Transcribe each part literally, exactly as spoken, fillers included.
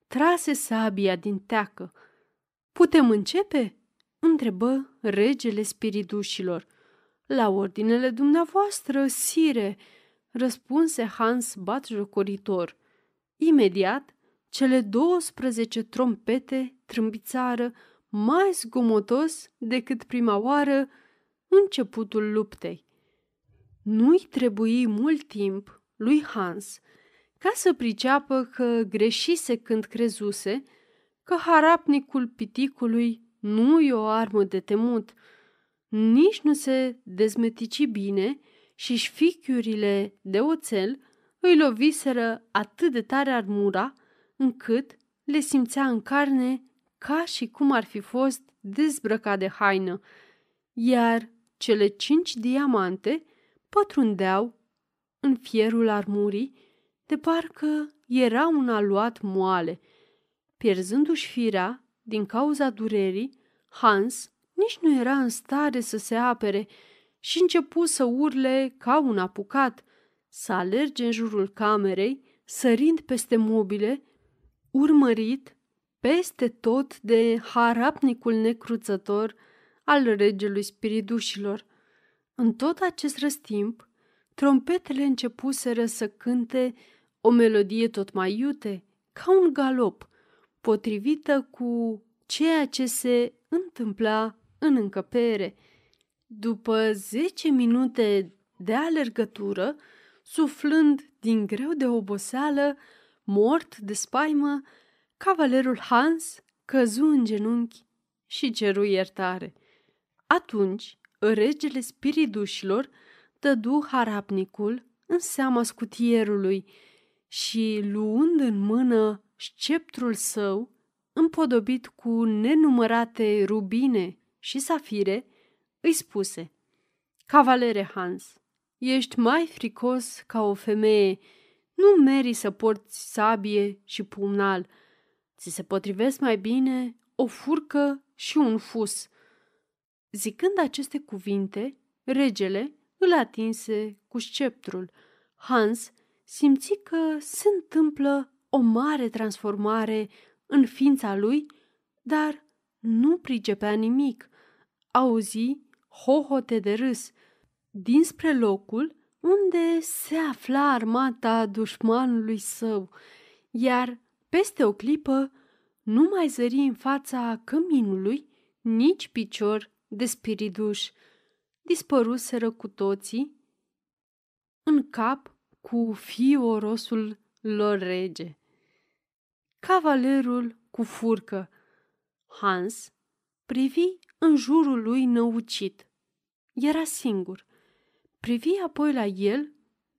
trase sabia din teacă. Putem începe?" întrebă regele spiridușilor. La ordinele dumneavoastră, sire," răspunse Hans batjocoritor. Imediat, cele douăsprezece trompete trâmbițară mai zgomotos decât prima oară începutul luptei. Nu-i trebui mult timp lui Hans ca să priceapă că greșise când crezuse că harapnicul piticului nu e o armă de temut. Nici nu se dezmetici bine și șfichiurile de oțel îi loviseră atât de tare armura, încât le simțea în carne ca și cum ar fi fost dezbrăcat de haină, iar cele cinci diamante pătrundeau în fierul armurii, de parcă era un aluat moale. Pierzându-și firea din cauza durerii, Hans nici nu era în stare să se apere și începu să urle ca un apucat, să alerge în jurul camerei, sărind peste mobile, urmărit peste tot de harapnicul necruțător al regelui spiridușilor. În tot acest răstimp, trompetele începuseră să cânte o melodie tot mai iute, ca un galop, potrivită cu ceea ce se întâmpla în încăpere. După zece minute de alergătură, suflând din greu de oboseală, mort de spaimă, cavalerul Hans căzu în genunchi și ceru iertare. Atunci, regele spiridușilor dădu harapnicul în seama scutierului și, luând în mână sceptrul său, împodobit cu nenumărate rubine și safire, îi spuse: Cavalere Hans, ești mai fricos ca o femeie, nu meri să porți sabie și pumnal. Ți se potrivesc mai bine o furcă și un fus." Zicând aceste cuvinte, regele îl atinse cu sceptrul. Hans simți că se întâmplă o mare transformare în ființa lui, dar nu pricepea nimic. Auzi hohote de râs dinspre locul unde se afla armata dușmanului său, iar peste o clipă nu mai zări în fața căminului nici picior de spiriduș. Dispăruseră cu toții în cap cu fiorosul lor rege. Cavalerul cu furcă. Hans privi în jurul lui năucit. Era singur. Privi apoi la el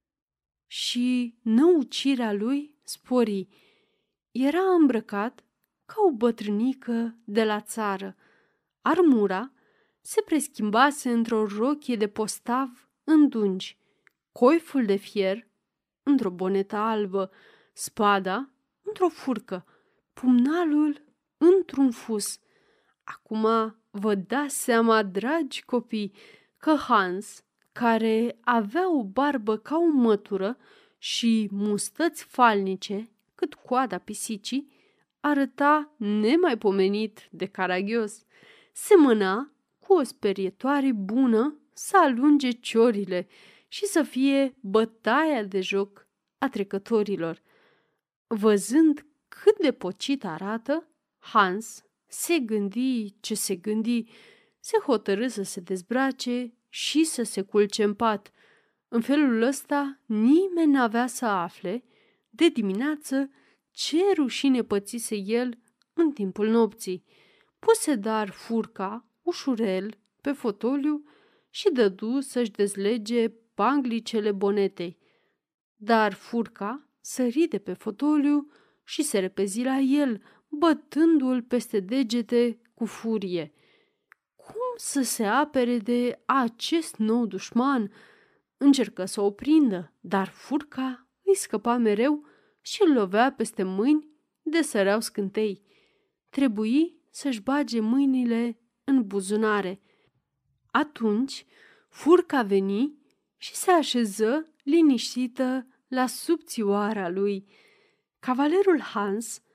și năucirea lui spori. Era îmbrăcat ca o bătrânică de la țară. Armura se preschimbase într-o rochie de postav îndungi, coiful de fier într-o bonetă albă, spada într-o furcă, pumnalul într-un fus. Acum vă dați seama, dragi copii, că Hans, care avea o barbă ca o mătură și mustăți falnice cât coada pisicii, arăta nemaipomenit de caragios. Semăna cu o sperietoare bună să alunge ciorile și să fie bătaia de joc a trecătorilor. Văzând cât de pocit arată, Hans se gândi ce se gândi, se hotărâ să se dezbrace și să se culce în pat. În felul ăsta nimeni n-avea să afle de dimineață ce rușine pățise el în timpul nopții. Puse dar furca ușurel pe fotoliu și dădu să-și dezlege panglicele bonetei. Dar furca sări de pe fotoliu și se repezi la el, bătându-l peste degete cu furie. Cum să se apere de acest nou dușman? Încercă să o prindă, dar furca îi scăpa mereu și îl lovea peste mâini de săreau scântei. Trebuie să-și bage mâinile în buzunare. Atunci furca veni și se așeză liniștită la subțioara lui. Cavalerul Hans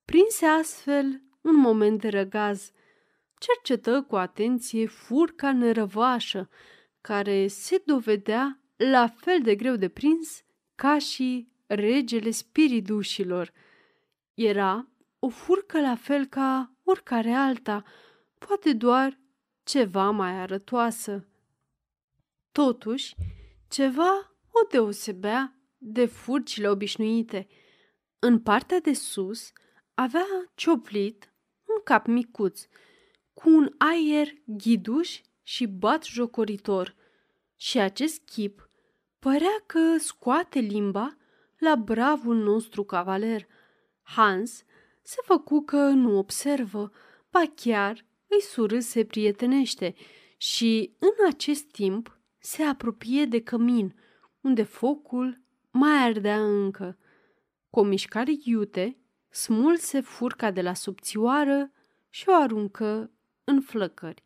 Prinse astfel un moment de răgaz, cercetă cu atenție furca nărăvașă, care se dovedea la fel de greu de prins ca și regele spiridușilor. Era o furcă la fel ca oricare alta, poate doar ceva mai arătoasă. Totuși, ceva o deosebea de furcile obișnuite. În partea de sus avea cioplit un cap micuț, cu un aer ghiduș și batjocoritor, și acest chip părea că scoate limba la bravul nostru cavaler. Hans se făcu că nu observă, ba chiar îi surâse prietenește și în acest timp se apropie de cămin, unde focul mai ardea încă. Cu o mișcare iute, smulse furca de la subțioară și o aruncă în flăcări.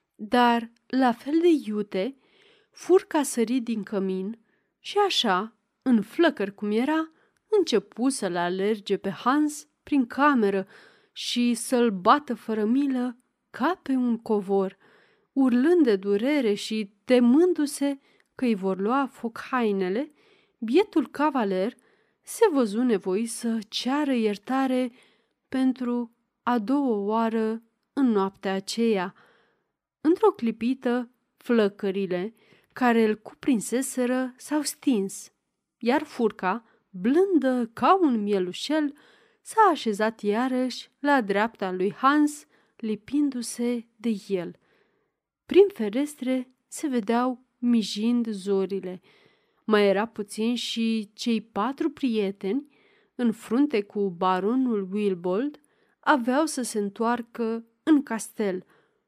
Dar, la fel de iute, furca sări din cămin și așa, în flăcări cum era, începu să-l alerge pe Hans prin cameră și să-l bată fără milă ca pe un covor, urlând de durere și temându-se că îi vor lua foc hainele. Bietul cavaler se văzu nevoit să ceară iertare pentru a doua oară în noaptea aceea. Într-o clipită, flăcările care îl cuprinseseră s-au stins, iar furca, blândă ca un mielușel, s-a așezat iarăși la dreapta lui Hans, lipindu-se de el. Prin ferestre se vedeau mijind zorile. Mai era puțin și cei patru prieteni, în frunte cu baronul Wilbold, aveau să se întoarcă în castel.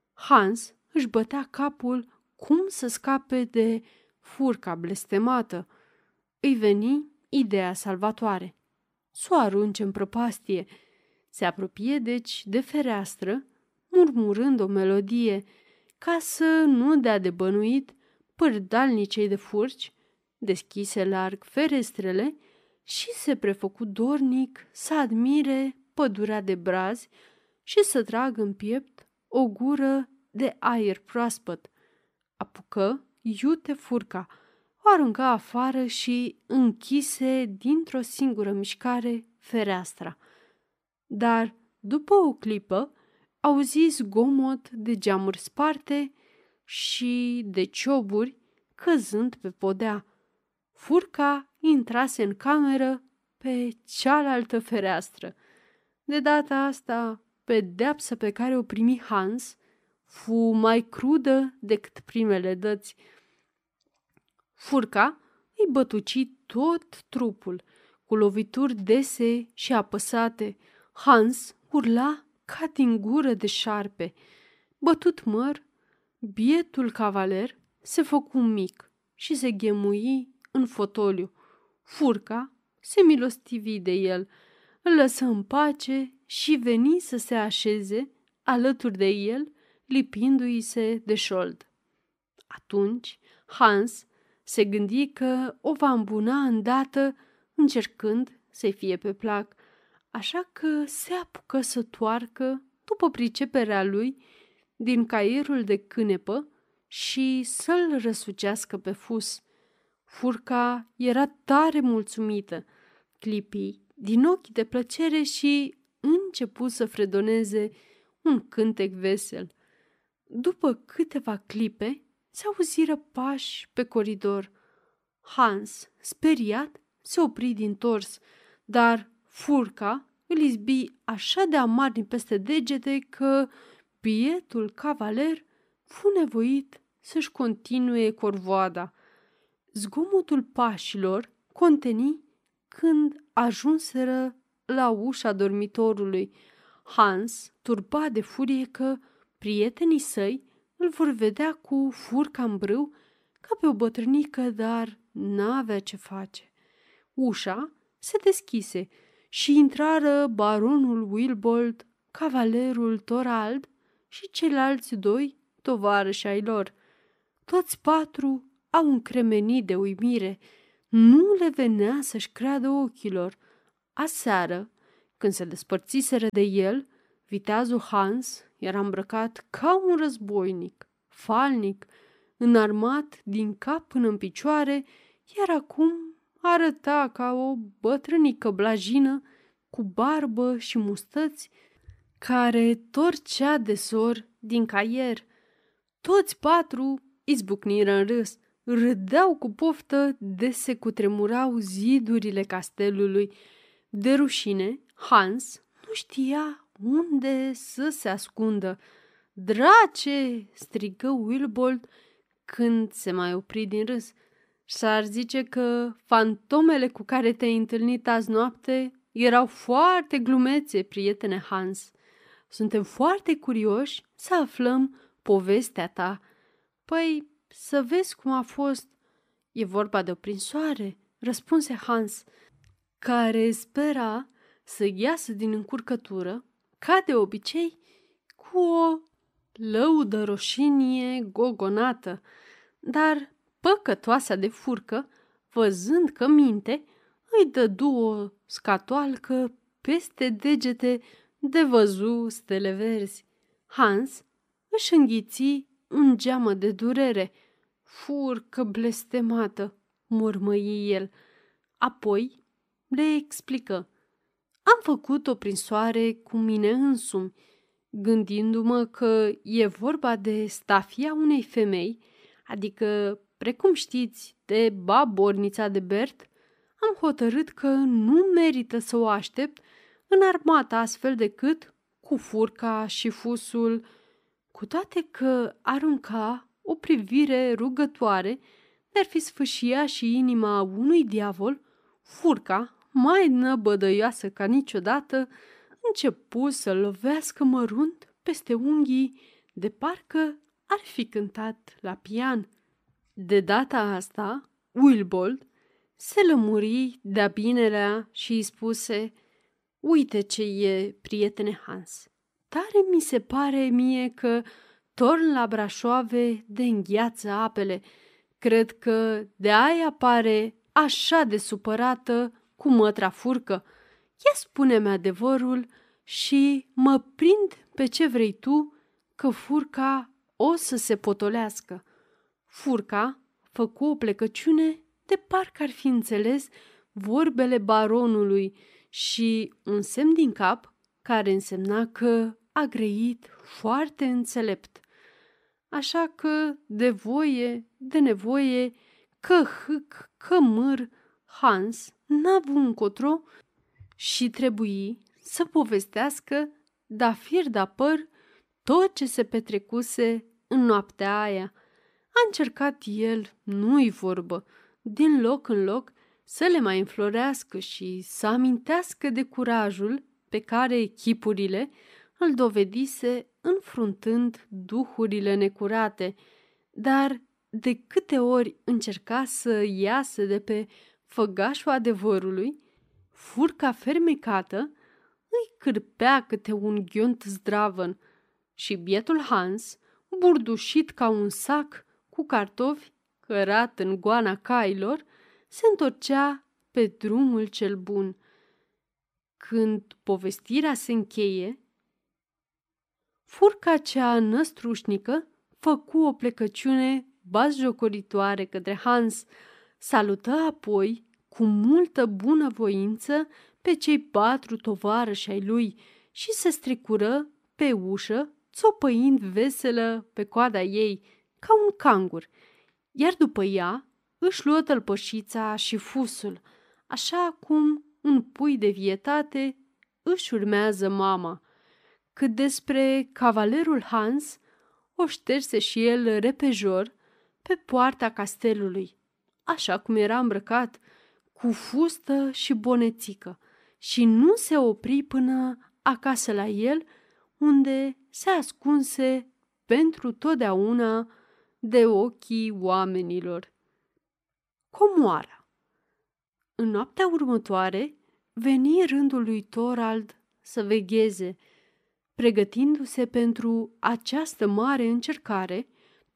Hans își bătea capul cum să scape de furca blestemată. Îi veni ideea salvatoare: să o arunce în prăpastie. Se apropie deci de fereastră, murmurând o melodie, ca să nu dea de bănuit pârdalnicei de furci, deschise larg ferestrele și se prefăcu dornic să admire pădurea de brazi și să tragă în piept o gură de aer proaspăt. Apucă iute furca, o aruncă afară și închise dintr-o singură mișcare fereastra. Dar, după o clipă, auzi zgomot de geamuri sparte și de cioburi căzând pe podea. Furca intrase în cameră pe cealaltă fereastră. De data asta, pedeapsa pe care o primi Hans fu mai crudă decât primele dăți. Furca îi bătuci tot trupul, cu lovituri dese și apăsate. Hans urla ca din gură de șarpe. Bătut măr, bietul cavaler se făcu mic și se ghemui în fotoliu. Furca se milostivi de el, îl lăsă în pace și veni să se așeze alături de el, lipindu-i se de șold. Atunci Hans se gândi că o va îmbuna îndată, încercând să-i fie pe plac, așa că se apucă să toarcă, după priceperea lui, din caierul de cânepă și să-l răsucească pe fus. Furca era tare mulțumită, clipi din ochi de plăcere și începu să fredoneze un cântec vesel. După câteva clipe, se auziră pași pe coridor. Hans, speriat, se opri din tors, dar furca îl izbi așa de amarnic peste degete că bietul cavaler fu nevoit să-și continue corvoada. Zgomotul pașilor conteni când ajunseră la ușa dormitorului. Hans turba de furie că prietenii săi îl vor vedea cu furca în brâu ca pe o bătrânică, dar n-avea ce face. Ușa se deschise și intrară baronul Wilbold, cavalerul Torald și ceilalți doi tovarăși ai lor. Toți patru au încremenit de uimire. Nu le venea să-și creadă ochilor. Aseară, Când se despărțiseră de el, viteazul Hans era îmbrăcat ca un războinic, falnic, înarmat din cap până în picioare, iar acum arăta ca o bătrânică blajină cu barbă și mustăți care torcea de sor din caier. Toți patru izbucniră în râs, râdeau cu poftă de se cutremurau zidurile castelului. De rușine, Hans nu știa unde să se ascundă. "Drace!" strigă Wilbold când se mai opri din râs. S-ar zice că fantomele cu care te-ai întâlnit azi noapte erau foarte glumețe, prietene Hans. Suntem foarte curioși să aflăm povestea ta." "Păi, să vezi cum a fost." "E vorba de o prinsoare," răspunse Hans, care spera să iasă din încurcătură, ca de obicei, cu o lăudăroșenie gogonată, dar păcătoasa de furcă, văzând că minte, îi dădu o scatoalcă peste degete de văzu stele verzi. Hans își înghiți un geamă de durere. "Furcă blestemată," mormăi el. Apoi le explică: "Am făcut o prinsoare cu mine însumi, gândindu-mă că e vorba de stafia unei femei, adică, precum știți, de babornița de Bert, am hotărât că nu merită să o aștept înarmată astfel decât cu furca și fusul." Cu toate că arunca o privire rugătoare de-ar fi sfâșia și inima unui diavol, furca, mai năbădăioasă ca niciodată, începu să lovească mărunt peste unghii, de parcă ar fi cântat la pian. De data asta, Wilbold se lămuri de-a binelea și îi spuse: "Uite ce e, prietene Hans. Tare mi se pare mie că torn la brașoave de îngheață apele. Cred că de aia pare așa de supărată cu mătra furcă. Ia spune-mi adevărul și mă prind pe ce vrei tu că furca o să se potolească." Furca făcu o plecăciune de parcă ar fi înțeles vorbele baronului și un semn din cap care însemna că a grăit foarte înțelept. Așa că, de voie, de nevoie, că hâc, că mâr, Hans n-a avut încotro și trebuie să povestească da fir da păr tot ce se petrecuse în noaptea aia. A încercat el, nu-i vorbă, din loc în loc să le mai înflorească și să amintească de curajul pe care chipurile îl dovedise înfruntând duhurile necurate, dar de câte ori încerca să iasă de pe făgașul adevărului, furca fermecată îi cârpea câte un ghiont zdravăn și bietul Hans, burdușit ca un sac cu cartofi cărat în goana cailor, se întorcea pe drumul cel bun. Când povestirea se încheie, furca cea năstrușnică făcu o plecăciune bazjocoritoare către Hans, salută apoi cu multă bunăvoință pe cei patru tovarăși ai lui și se strecură pe ușă, țopăind veselă pe coada ei, ca un cangur, iar după ea își luă tălpășița și fusul, așa cum un pui de vietate își urmează mama. Cât despre cavalerul Hans, o șterse și el repejor pe poarta castelului, așa cum era îmbrăcat, cu fustă și bonețică, și nu se opri până acasă la el, unde se ascunse pentru totdeauna de ochii oamenilor. Comoara. În noaptea următoare veni rândul lui Thorald să vegheze. Pregătindu-se pentru această mare încercare,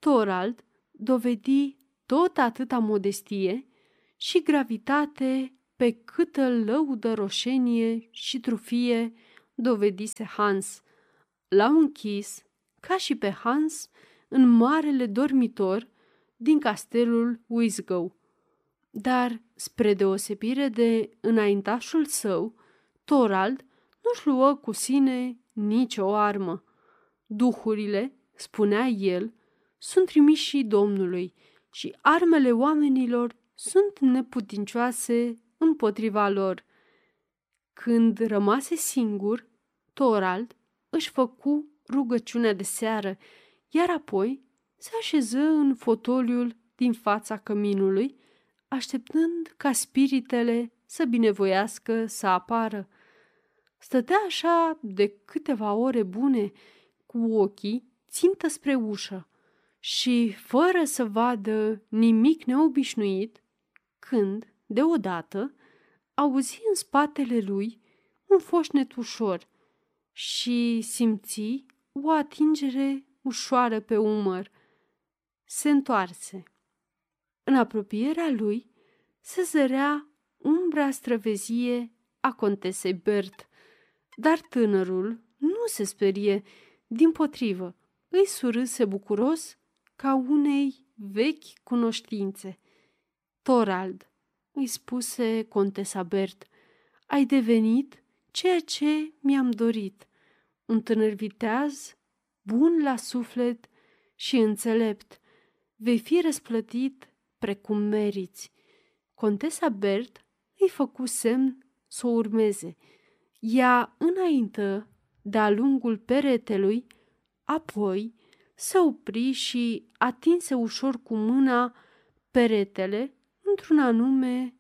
Thorald dovedi tot atâta modestie și gravitate pe câtă lăudă roșenie și trufie dovedise Hans. L-au închis, ca și pe Hans, în marele dormitor din castelul Wisgow. Dar, spre deosebire de înaintașul său, Thorald nu-și luă cu sine nicio armă. Duhurile, spunea el, sunt trimișii Domnului și armele oamenilor sunt neputincioase împotriva lor. Când rămase singur, Thorald își făcu rugăciunea de seară, iar apoi se așeză în fotoliul din fața căminului, așteptând ca spiritele să binevoiască să apară. Stătea așa de câteva ore bune, cu ochii țintă spre ușă și fără să vadă nimic neobișnuit, când, deodată, auzi în spatele lui un foșnet ușor și simți o atingere ușoară pe umăr. Se întoarse. În apropierea lui se zărea umbra străvezie a contesei Berthe, dar tânărul nu se sperie, dimpotrivă, îi surâse bucuros ca unei vechi cunoștințe. Thorald, îi spuse contesa Berthe, ai devenit ceea ce mi-am dorit, un tânăr viteaz, bun la suflet și înțelept. Vei fi răsplătit precum meriți. Contesa Berthe îi făcu semn să o urmeze. Ea înaintă de-a lungul peretelui, apoi se opri și atinse ușor cu mâna peretele într-un anume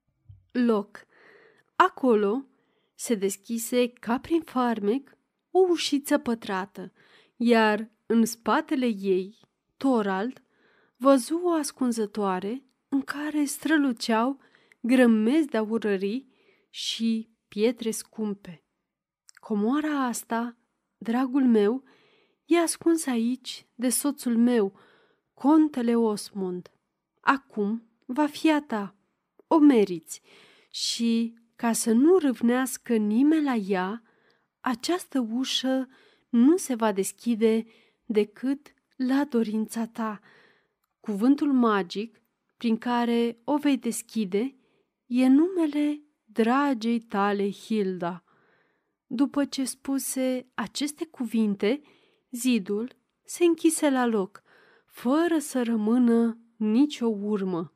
loc. Acolo se deschise ca prin farmec o ușiță pătrată, iar în spatele ei Thorald văzu o ascunzătoare în care străluceau grămezi de aurării și pietre scumpe. Comoara asta, dragul meu, e ascuns aici de soțul meu, contele Osmond. Acum va fi a ta, o meriți și, ca să nu râvnească nimeni la ea, această ușă nu se va deschide decât la dorința ta. Cuvântul magic prin care o vei deschide e numele dragei tale Hilda. După ce spuse aceste cuvinte, zidul se închise la loc, fără să rămână nicio urmă.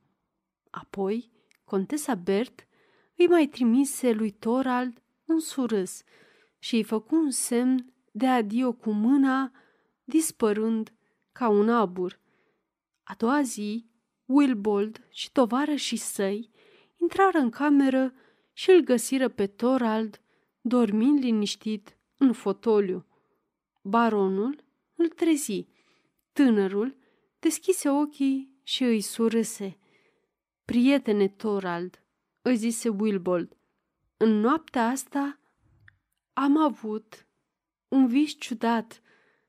Apoi, contesa Berthe îi mai trimise lui Thorald un surâs și îi făcu un semn de adio cu mâna, dispărând ca un abur. A doua zi, Wilbold și tovarășii săi intrară în cameră și îl găsiră pe Thorald dormind liniștit în fotoliu. Baronul îl trezi. Tânărul deschise ochii și îi surâse. Prietene Thorald, îi zise Wilbold, în noaptea asta am avut un vis ciudat.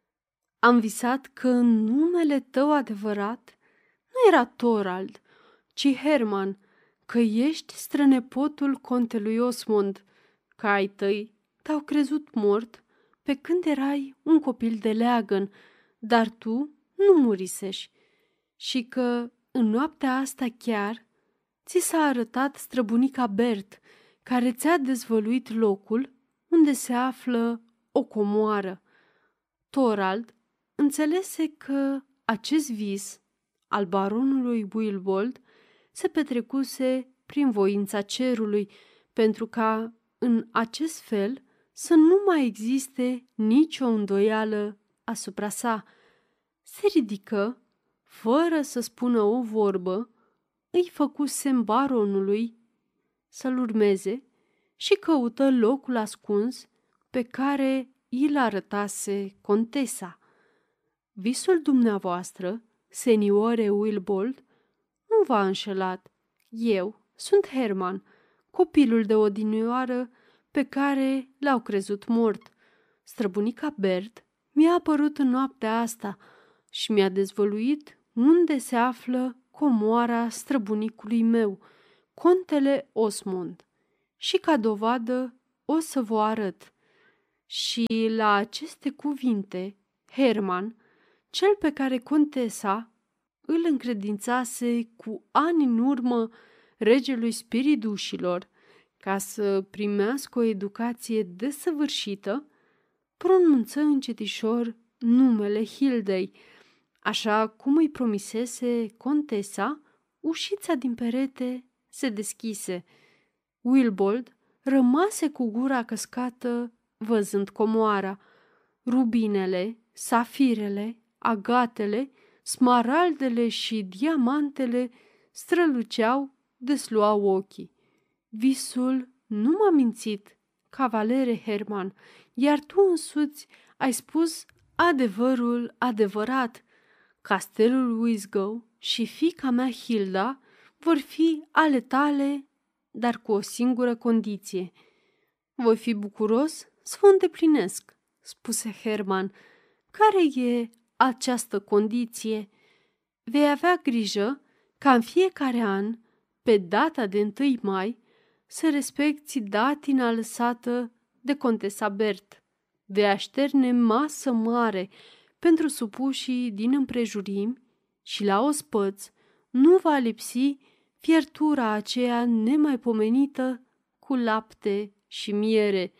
Am visat că numele tău adevărat nu era Thorald, ci Herman, că ești strănepotul contelui Osmond, că ai tăi te-au crezut mort pe când erai un copil de leagăn, dar tu nu murisești și că în noaptea asta chiar ți s-a arătat străbunica Berthe, care ți-a dezvăluit locul unde se află o comoară. Thorald înțelese că acest vis al baronului Wilbold se petrecuse prin voința cerului, pentru ca în acest fel să nu mai existe nicio îndoială asupra sa. Se ridică, fără să spună o vorbă, îi făcu semn baronului să-l urmeze și căută locul ascuns pe care i-l arătase contesa. Visul dumneavoastră, seniore Wilbold, nu v-a înșelat. Eu sunt Herman, copilul de odinioară pe care l-au crezut mort. Străbunica Berthe mi-a apărut în noaptea asta și mi-a dezvăluit unde se află comoara străbunicului meu, contele Osmond și ca dovadă o să vă arăt. Și la aceste cuvinte, Herman, cel pe care contesa îl încredințase cu ani în urmă regelui spiridușilor, ca să primească o educație desăvârșită, pronunță încetișor numele Hildei, așa cum îi promisese contesa. Ușița din perete se deschise. Wilbold rămase cu gura căscată văzând comoara. Rubinele, safirele, agatele, smaraldele și diamantele străluceau, desluau ochii. Visul nu m-a mințit, cavalere Herman, iar tu însuți ai spus adevărul adevărat. Castelul Wisgow și fiica mea Hilda vor fi ale tale, dar cu o singură condiție. Voi fi bucuros să vă îndeplinesc, spuse Herman. Care e această condiție? Vei avea grijă ca în fiecare an, pe data de întâi mai, să respecti datina lăsată de contesa Bert. Vei așterne masă mare pentru supușii din împrejurimi și la ospăț nu va lipsi fiertura aceea nemaipomenită cu lapte și miere.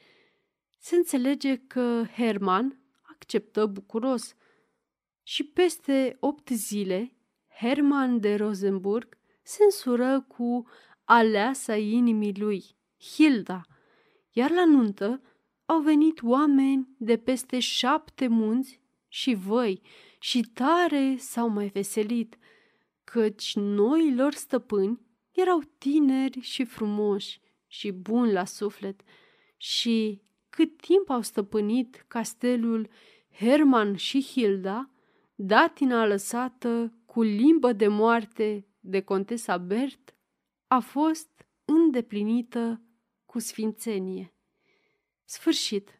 Se înțelege că Herman acceptă bucuros și peste opt zile Herman de Rosenburg se însură cu aleasa inimii lui, Hilda, iar la nuntă au venit oameni de peste șapte munți și văi și tare s-au mai veselit, căci noii lor stăpâni erau tineri și frumoși și buni la suflet și cât timp au stăpânit castelul Herman și Hilda, datina lăsată cu limbă de moarte de contesa Bert a fost îndeplinită cu sfințenie. Sfârșit.